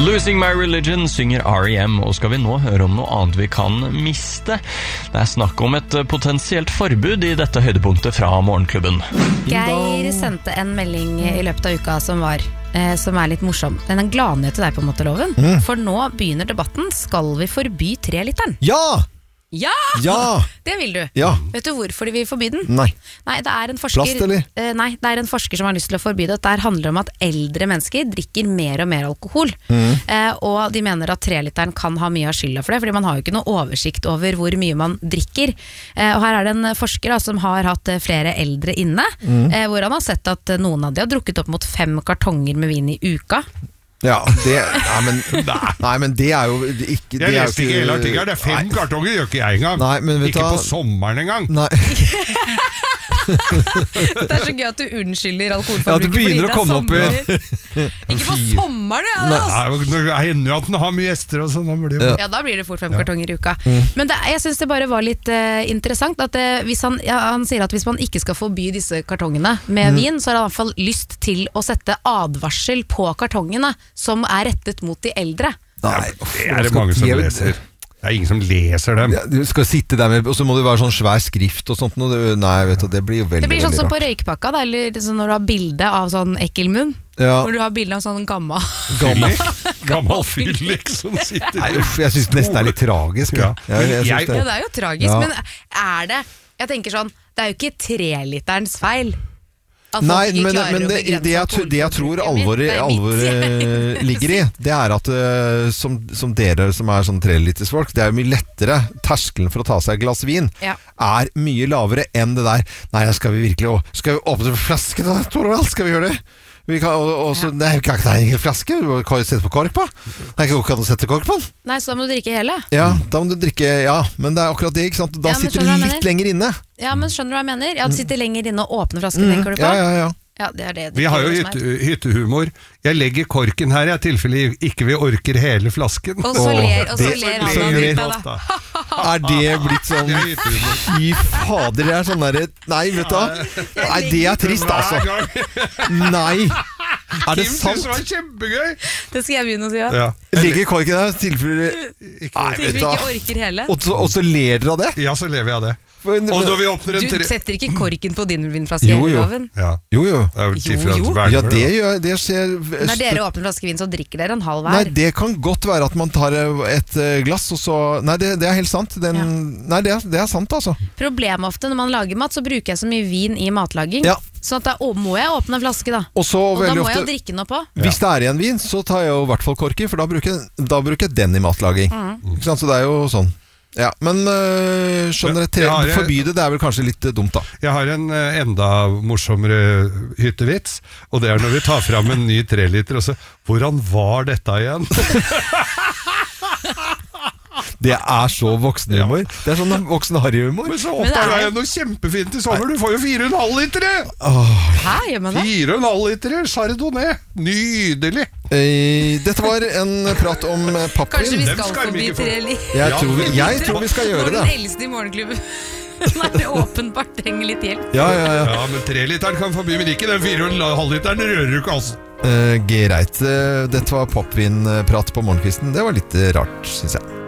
Losing My Religion synger R.E.M. Og skal vi nå høre om noe annet vi kan miste? Det snakk om et potensielt forbud i dette høydepunktet fra Morgenklubben. Geir sendte en melding i løpet av uka som litt morsom. Den er en gladnyhet til deg på en måte, Loven. For nå begynner debatten. Skal vi forby 3-literen? Ja! Ja! Det vil du. Ja. Vet du hvorfor de vil forby den? Nei, det er en forsker. Plast, eller? Nei, det er en forsker som har lyst til å forby det. Det handler om at eldre mennesker drikker mer og mer alkohol. Og de mener at 3-literen kan ha mye av skylda for det, fordi man har jo ikke noe oversikt over hvor mye man drikker. Og her er det en forsker som har hatt flere eldre inne, hvor han har sett at noen av de har drukket opp mot 5 kartonger med vin i uka. Ja, nei, men det er jo ikke... Jeg leste ikke hele artikkelen, det 5 kartonger gjør ikke jeg engang. Nei, men ikke på sommeren engang. Nei. Det er så gøy at du unnskylder alkoholforbruket du begynner å komme opp i... Ikke på sommeren, Det hender jo at den har mye gjester og sånn. Ja, da blir det fort 5 kartonger i uka. Men jeg synes det bare var litt interessant at han sier at hvis man ikke skal forby disse kartongene med vin, så har han i hvert fall lyst til å sette advarsel på kartongene som er rettet mot de eldre. Nei, det er det mange som leser. Det er ingen som leser dem. Ja, du skal sitte der med, og så må det være sånn svær skrift og sånt. Nei, vet du, det blir jo veldig, det blir sånn som rart. på røykpakka, eller sånn når du har bilde av sånn ekkel munn. Ja. Hvor du har bilde av sånn gammel fyllik som sitter. Nei, jeg synes det nesten er litt tragisk. Ja. Det er jo tragisk, men er det, jeg tenker sånn, det er jo ikke 3-literens feil. Nei, men det jeg tror alvoret ligger i, det er at som dere som er sånn 3-litersfolk, det er jo mye lettere. Terskelen for å ta seg et glass vin er mye lavere enn det der. Nei, skal vi åpne flasken da, Torvald? Skal vi gjøre det? Vi kan nei, vi kan ikke ta en flaske. Vi kan jo sette på kork på. Det er ikke å sette kork på den. Nei, så da må du drikke hele. Ja, da må du drikke, men det er akkurat det, ikke sant? Da sitter du litt lenger inne. Ja, men skjønner du hva jeg mener? Ja, du sitter lenger inne og åpner flasken, tenker du på? Ja, det er det. Vi har jo hyttehumor. Jeg legger korken her i tilfelle ikke vi orker hele flasken. Og så ler han av ditt da. Er det blitt sånn? Fy fader, det er sånn der. Nei, vet du. Nei, det er trist, altså. Nei. Er det sant? Det var kjempegøy. Det skal jeg begynne å si, ja. Legger korken her tilfelle ikke orker hele. Og så ler dere av det? Ja, så lever jeg av det. Og når vi åpner du setter ikke korken på din vinflaske hele loven? Jo. Ja, det skjer. Når dere åpner flaske vin, så drikker dere en halv hver. Nei, det kan godt være at man tar et glass, og så... Nei, det er helt sant. Nei, det er sant, altså. Problemet ofte når man lager mat, så bruker jeg så mye vin i matlaging. Ja. Så da må jeg åpne en flaske da. Og da må jeg drikke noe på. Hvis det er igjen vin, så tar jeg jo i hvert fall korken, for da bruker jeg den i matlaging. Ikke sant? Så det er jo sånn. Ja, men skjønner jeg, forby det er vel kanskje litt dumt da. Jeg har en enda morsommere hyttevits, og det er når vi tar fram en ny 3-liter og så, hvordan var dette igjen? Det er så voksenhumor. Det er sånn voksen harryhumor. Men så oppdager jeg noe kjempefint i sommer. Du får jo 4,5 liter. Hæ, gjør man det? 4,5 liter Chardonnay. Nydelig. Dette var en prat om pappvin. Kanskje vi skal forbi 3 liter. Jeg tror vi skal gjøre det. Den eldste i morgenklubben. Nei, åpenbart trenger litt hjelp. Ja, men 3-literen kan forbi, men ikke den 4,5-literen rører du ikke, altså. Greit. Dette var pappvinprat på morgenkvisten. Det var litt rart, synes jeg.